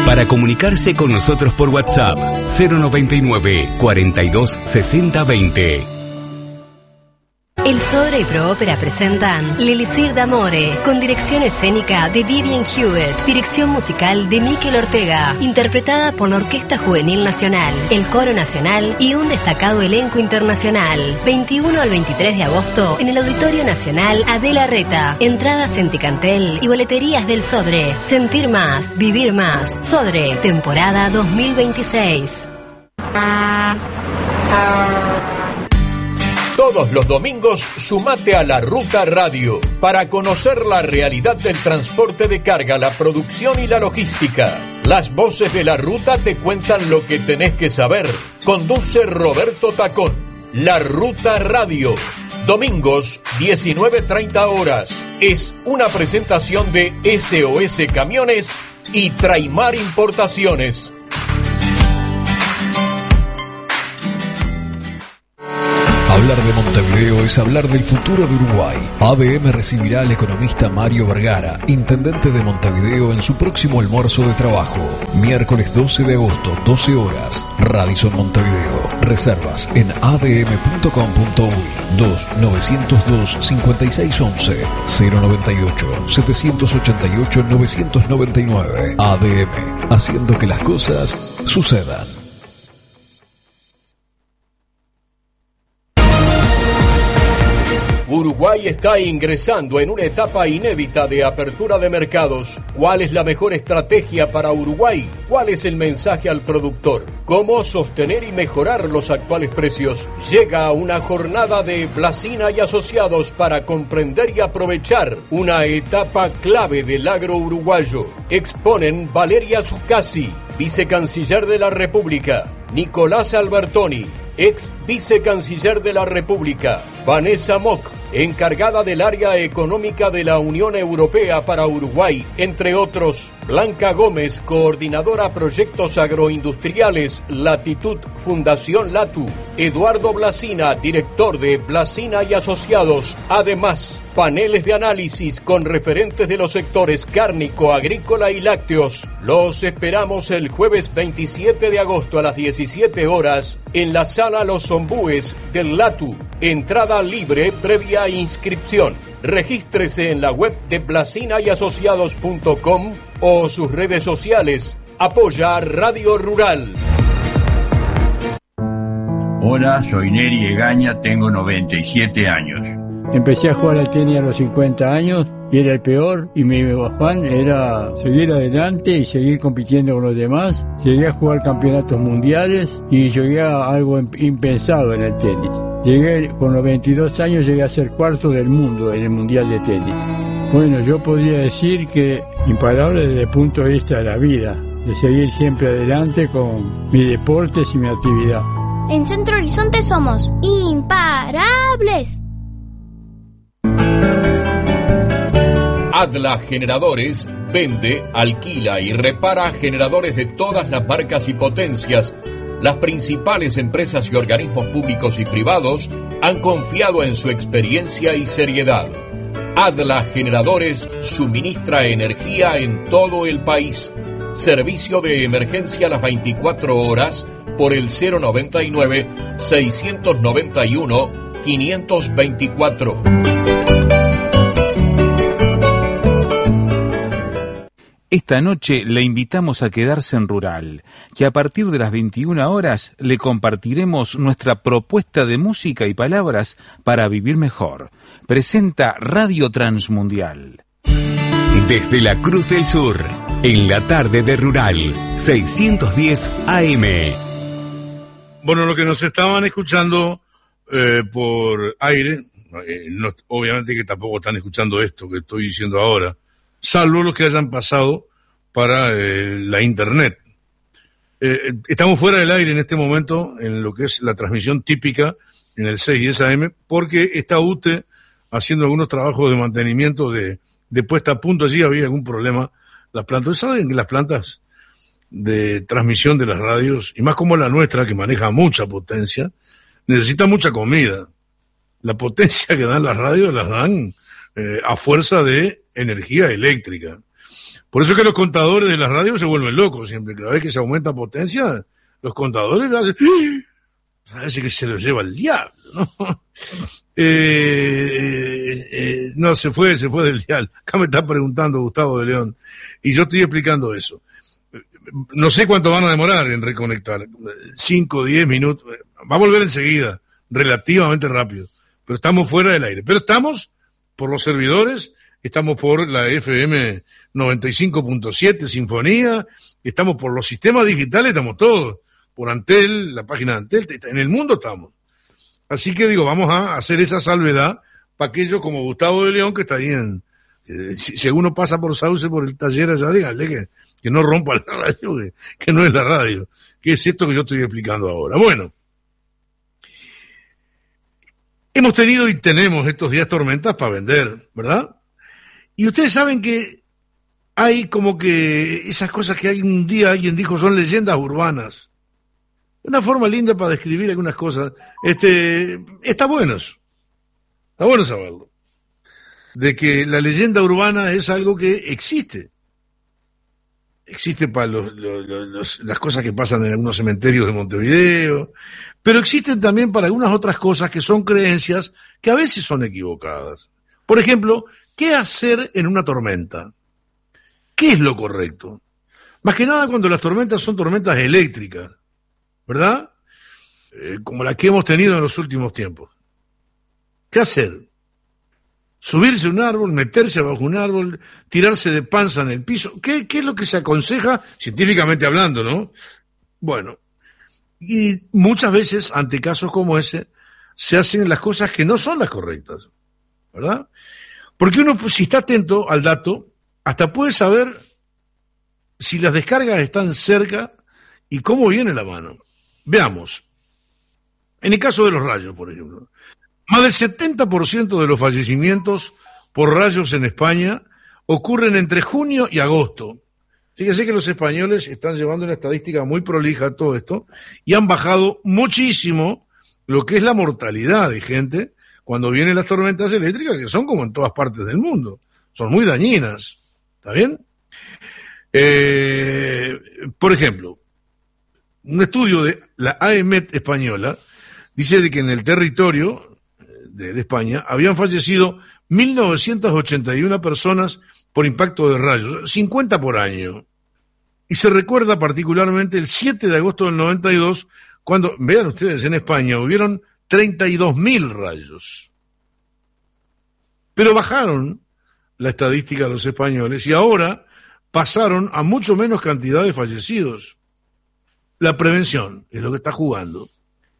Para comunicarse con nosotros por WhatsApp, 099 42 60 20. El Sodre y Proópera presentan L'Elisir d'Amore, con dirección escénica de Vivian Hewitt, dirección musical de Miquel Ortega, interpretada por la Orquesta Juvenil Nacional, el Coro Nacional y un destacado elenco internacional. 21 al 23 de agosto en el Auditorio Nacional Adela Reta. Entradas en Ticantel y boleterías del Sodre. Sentir más, vivir más. Sodre, temporada 2026. Todos los domingos, sumate a La Ruta Radio para conocer la realidad del transporte de carga, la producción y la logística. Las voces de La Ruta te cuentan lo que tenés que saber. Conduce Roberto Tacón. La Ruta Radio. Domingos, 19:30 horas. Es una presentación de SOS Camiones y Traimar Importaciones. Hablar de Montevideo es hablar del futuro de Uruguay. ADM recibirá al economista Mario Vergara, intendente de Montevideo, en su próximo almuerzo de trabajo. Miércoles 12 de agosto, 12 horas. Radisson Montevideo. Reservas en adm.com.uy. 2-902-5611. 098-788-999. ADM. Haciendo que las cosas sucedan. Uruguay está ingresando en una etapa inédita de apertura de mercados. ¿Cuál es la mejor estrategia para Uruguay? ¿Cuál es el mensaje al productor? ¿Cómo sostener y mejorar los actuales precios? Llega una jornada de Blasina y Asociados para comprender y aprovechar una etapa clave del agro uruguayo. Exponen Valeria Zuccasi, vicecanciller de la República, Nicolás Albertoni, ex vicecanciller de la República, Vanessa Mock, encargada del área económica de la Unión Europea para Uruguay, entre otros, Blanca Gómez, coordinadora proyectos agroindustriales, Latitud Fundación Latu, Eduardo Blasina, director de Blasina y Asociados. Además, paneles de análisis con referentes de los sectores cárnico, agrícola y lácteos. Los esperamos el jueves 27 de agosto a las 17 horas en la sala Los Ombúes del Latu. Entrada libre previa inscripción. Regístrese en la web de blasinaYasociados.com o sus redes sociales. Apoya Radio Rural. Hola, soy Neri Egaña, tengo 97 años. Empecé a jugar al tenis a los 50 años y era el peor, y mi afán era seguir adelante y seguir compitiendo con los demás. Llegué a jugar campeonatos mundiales y llegué a algo impensado en el tenis. Llegué con los 22 años, llegué a ser cuarto del mundo en el mundial de tenis. Bueno, yo podría decir que imparable desde el punto de vista de la vida, de seguir siempre adelante con mis deportes y mi actividad. En Centro Horizonte somos imparables. Adla Generadores vende, alquila y repara generadores de todas las marcas y potencias. Las principales empresas y organismos públicos y privados han confiado en su experiencia y seriedad. Adla Generadores suministra energía en todo el país. Servicio de emergencia a las 24 horas por el 099-691-524. Esta noche le invitamos a quedarse en Rural, que a partir de las 21 horas le compartiremos nuestra propuesta de música y palabras para vivir mejor. Presenta Radio Transmundial. Desde la Cruz del Sur, en la tarde de Rural, 610 AM. Bueno, lo que nos estaban escuchando por aire, no, obviamente que tampoco están escuchando esto que estoy diciendo ahora, salvo los que hayan pasado para la internet. Estamos fuera del aire en este momento en lo que es la transmisión típica en el 610 AM, porque está UTE haciendo algunos trabajos de mantenimiento de puesta a punto. Allí había algún problema. Las plantas, ¿saben que las plantas de transmisión de las radios, y más como la nuestra, que maneja mucha potencia, necesita mucha comida? La potencia que dan las radios las dan a fuerza de energía eléctrica. Por eso es que los contadores de las radios se vuelven locos siempre. Cada vez que se aumenta potencia, los contadores hacen... Parece que se los lleva el diablo, ¿no? No, se fue del diablo. Acá me está preguntando Gustavo de León. Y yo estoy explicando eso. No sé cuánto van a demorar en reconectar. 5, 10 minutos. Va a volver enseguida, relativamente rápido. Pero estamos fuera del aire. Pero estamos por los servidores, estamos por la FM 95.7 Sinfonía, estamos por los sistemas digitales, estamos todos. Por Antel, la página de Antel, en el mundo estamos. Así que digo, vamos a hacer esa salvedad para aquellos como Gustavo de León, que está ahí si uno pasa por Sauce, por el taller allá, díganle que no rompa la radio, que no es la radio, que es esto que yo estoy explicando ahora. Bueno, hemos tenido y tenemos estos días tormentas para vender, ¿verdad? Y ustedes saben que hay como que esas cosas que hay un día alguien dijo son leyendas urbanas. Una forma linda para describir algunas cosas. Está bueno saberlo. De que la leyenda urbana es algo que existe. Existe para las cosas que pasan en algunos cementerios de Montevideo, pero existen también para algunas otras cosas que son creencias que a veces son equivocadas. Por ejemplo, ¿qué hacer en una tormenta? ¿Qué es lo correcto? Más que nada cuando las tormentas son tormentas eléctricas, ¿verdad? Como la que hemos tenido en los últimos tiempos. ¿Qué hacer? Subirse a un árbol, meterse bajo un árbol, tirarse de panza en el piso. ¿Qué es lo que se aconseja, científicamente hablando, no? Bueno, y muchas veces, ante casos como ese, se hacen las cosas que no son las correctas, ¿verdad? Porque uno, si está atento al dato, hasta puede saber si las descargas están cerca y cómo viene la mano. Veamos. En el caso de los rayos, por ejemplo, más del 70% de los fallecimientos por rayos en España ocurren entre junio y agosto. Fíjense que los españoles están llevando una estadística muy prolija a todo esto y han bajado muchísimo lo que es la mortalidad de gente cuando vienen las tormentas eléctricas, que son como en todas partes del mundo. Son muy dañinas. ¿Está bien? Por ejemplo, un estudio de la AEMET española dice de que en el territorio de España habían fallecido 1.981 personas por impacto de rayos, 50 por año. Y se recuerda particularmente el 7 de agosto del 92, cuando, vean ustedes, en España hubieron 32.000 rayos. Pero bajaron la estadística de los españoles y ahora pasaron a mucho menos cantidad de fallecidos. La prevención es lo que está jugando.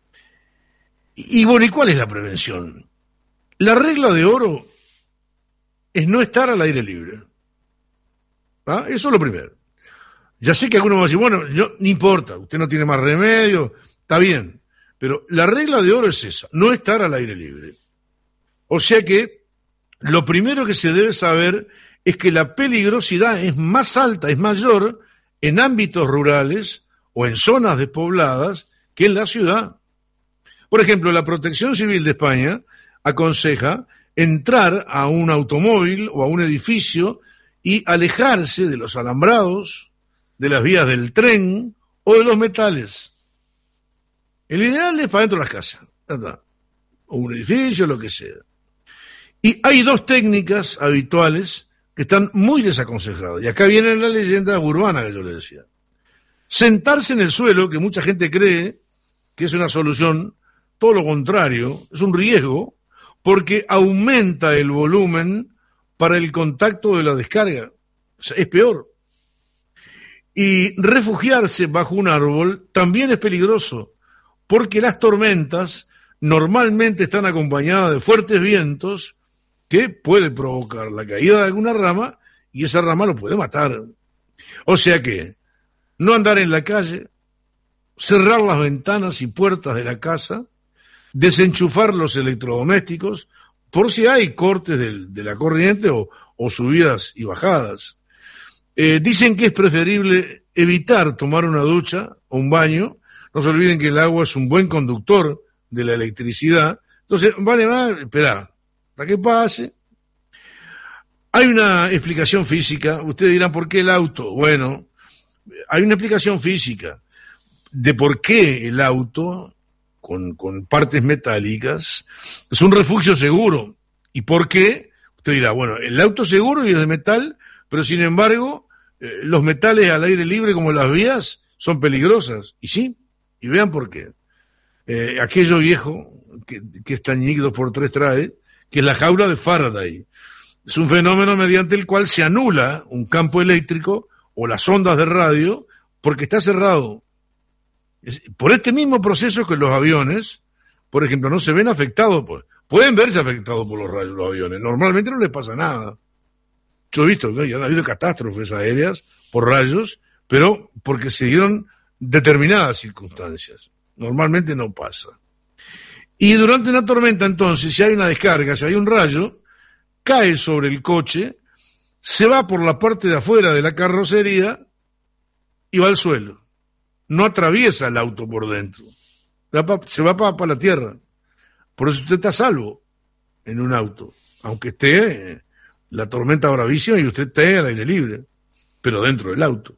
Y bueno, ¿y cuál es la prevención? La regla de oro es no estar al aire libre. ¿Ah? Eso es lo primero. Ya sé que algunos van a decir, bueno, no importa, usted no tiene más remedio, está bien. Pero la regla de oro es esa, no estar al aire libre. O sea que lo primero que se debe saber es que la peligrosidad es más alta, es mayor en ámbitos rurales o en zonas despobladas que en la ciudad. Por ejemplo, la Protección Civil de España aconseja entrar a un automóvil o a un edificio y alejarse de los alambrados, de las vías del tren o de los metales. El ideal es para dentro de las casas, o un edificio, lo que sea. Y hay dos técnicas habituales que están muy desaconsejadas. Y acá viene la leyenda urbana que yo le decía. Sentarse en el suelo, que mucha gente cree que es una solución, todo lo contrario, es un riesgo, porque aumenta el volumen para el contacto de la descarga. O sea, es peor. Y refugiarse bajo un árbol también es peligroso, porque las tormentas normalmente están acompañadas de fuertes vientos que puede provocar la caída de alguna rama y esa rama lo puede matar. O sea que no andar en la calle, cerrar las ventanas y puertas de la casa, desenchufar los electrodomésticos por si hay cortes de la corriente o subidas y bajadas. Dicen que es preferible evitar tomar una ducha o un baño. No se olviden que el agua es un buen conductor de la electricidad. Entonces, vale más esperar hasta que pase. Hay una explicación física. Ustedes dirán, ¿por qué el auto? Bueno, hay una explicación física de por qué el auto, con partes metálicas, es un refugio seguro. ¿Y por qué? Usted dirá, bueno, el auto es seguro y es de metal, pero sin embargo, los metales al aire libre como las vías son peligrosas. Y sí, y vean por qué. Aquello viejo que Stagnich 2x3 trae, que es la jaula de Faraday. Es un fenómeno mediante el cual se anula un campo eléctrico o las ondas de radio porque está cerrado. Por este mismo proceso que los aviones, por ejemplo, no se ven afectados pueden verse afectados por los rayos los aviones. Normalmente no les pasa nada. Yo he visto que ya han habido catástrofes aéreas por rayos, pero porque se dieron determinadas circunstancias. Normalmente no pasa. Y durante una tormenta, entonces, si hay una descarga, si hay un rayo, cae sobre el coche, se va por la parte de afuera de la carrocería y va al suelo. No atraviesa el auto por dentro. Se va para la tierra. Por eso usted está a salvo en un auto, aunque esté la tormenta bravísima y usted esté al aire libre, pero dentro del auto.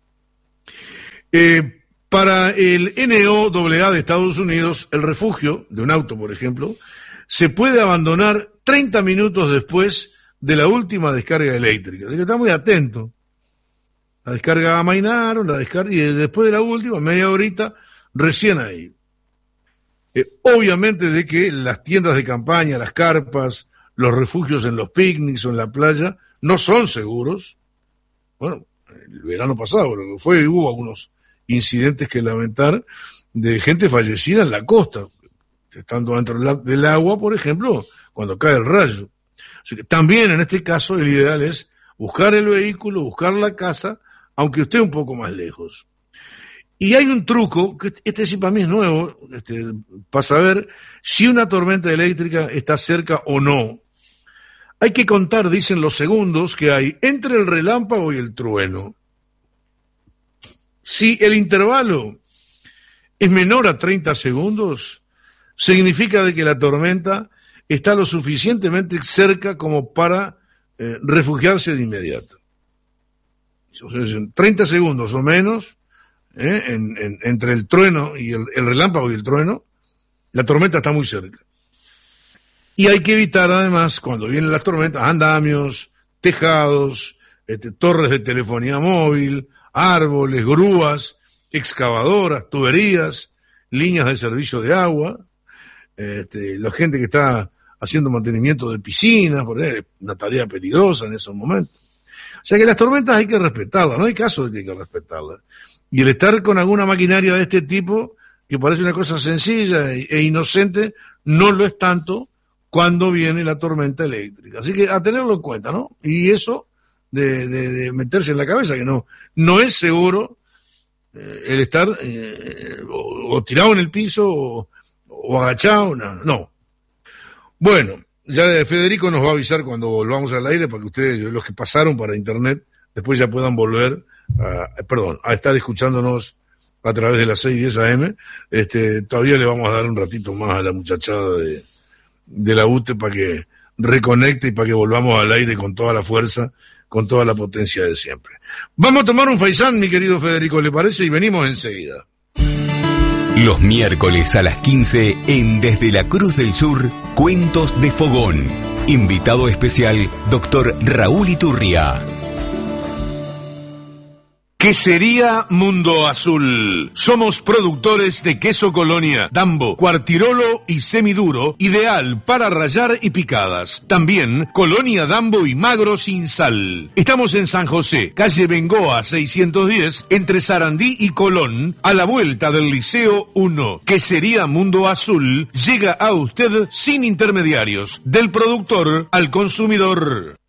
Para el NOAA de Estados Unidos, el refugio de un auto, por ejemplo, se puede abandonar 30 minutos después de la última descarga eléctrica. Así que está muy atento. La descarga amainaron, y después de la última, media horita, recién ahí. Obviamente de que las tiendas de campaña, las carpas, los refugios en los picnics o en la playa, no son seguros. Bueno, el verano pasado lo que fue, hubo algunos incidentes que lamentar de gente fallecida en la costa, estando dentro del agua, por ejemplo, cuando cae el rayo. Así que también en este caso el ideal es buscar el vehículo, buscar la casa, aunque esté un poco más lejos. Y hay un truco, que este sí para mí es nuevo, para saber si una tormenta eléctrica está cerca o no. Hay que contar, dicen, los segundos que hay entre el relámpago y el trueno. Si el intervalo es menor a 30 segundos, significa de que la tormenta está lo suficientemente cerca como para refugiarse de inmediato. O sea, 30 segundos o menos, entre el trueno y el relámpago y el trueno, la tormenta está muy cerca. Y hay que evitar además, cuando vienen las tormentas, andamios, tejados, torres de telefonía móvil, árboles, grúas, excavadoras, tuberías, líneas de servicio de agua, la gente que está haciendo mantenimiento de piscinas, por ejemplo, una tarea peligrosa en esos momentos. O sea que las tormentas hay que respetarlas, no hay caso de que hay que respetarlas. Y el estar con alguna maquinaria de este tipo, que parece una cosa sencilla e inocente, no lo es tanto cuando viene la tormenta eléctrica. Así que a tenerlo en cuenta, ¿no? Y eso de meterse en la cabeza, que no es seguro el estar o tirado en el piso o agachado, no. Bueno, ya Federico nos va a avisar cuando volvamos al aire para que ustedes, los que pasaron para internet, después ya puedan volver a estar escuchándonos a través de las 6:10 AM. Todavía le vamos a dar un ratito más a la muchachada de la UTE para que reconecte y para que volvamos al aire con toda la fuerza, con toda la potencia de siempre. Vamos a tomar un faisán, mi querido Federico, ¿le parece? Y venimos enseguida. Los miércoles a las 15 en Desde la Cruz del Sur, Cuentos de Fogón. Invitado especial, Dr. Raúl Iturria. Quesería Mundo Azul. Somos productores de queso Colonia, Dambo, Cuartirolo y semiduro, ideal para rallar y picadas. También Colonia Dambo y magro sin sal. Estamos en San José, calle Bengoa 610, entre Sarandí y Colón, a la vuelta del Liceo 1. Quesería Mundo Azul llega a usted sin intermediarios, del productor al consumidor.